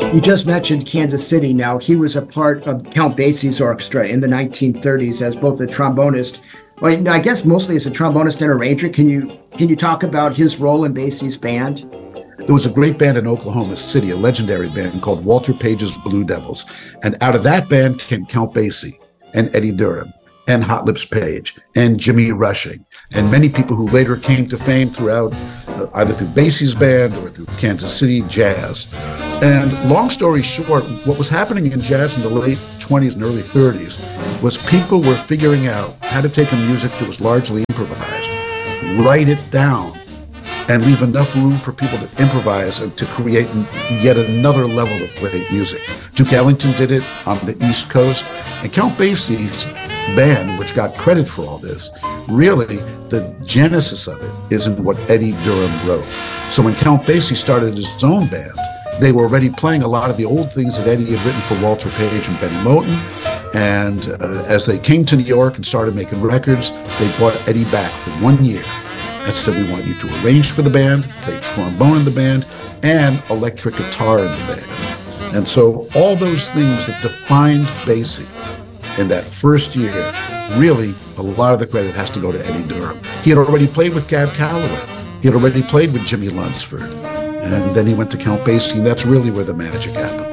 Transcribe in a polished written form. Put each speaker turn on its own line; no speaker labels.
You just mentioned Kansas City. Now, he was a part of Count Basie's orchestra in the 1930s as both a trombonist, well, I guess mostly as a trombonist and arranger. Can you talk about his role in Basie's band?
There was a great band in Oklahoma City, a legendary band called Walter Page's Blue Devils. And out of that band came Count Basie and Eddie Durham and Hot Lips Page and Jimmy Rushing and many people who later came to fame throughout either through Basie's band or through Kansas City jazz. And long story short, what was happening in jazz in the late 20s and early 30s was people were figuring out how to take a music that was largely improvised, write it down, and leave enough room for people to improvise and to create yet another level of great music. Duke Ellington did it on the East Coast, and Count Basie's band, which got credit for all this, really the genesis of it is in what Eddie Durham wrote. So when Count Basie started his own band, they were already playing a lot of the old things that Eddie had written for Walter Page and Benny Moten. And as they came to New York and started making records, they brought Eddie back for 1 year and said, we want you to arrange for the band, play trombone in the band, and electric guitar in the band. And so all those things that defined Basie in that first year, really, a lot of the credit has to go to Eddie Durham. He had already played with Cab Calloway. He had already played with Jimmy Lunsford. And then he went to Count Basie, and that's really where the magic happened.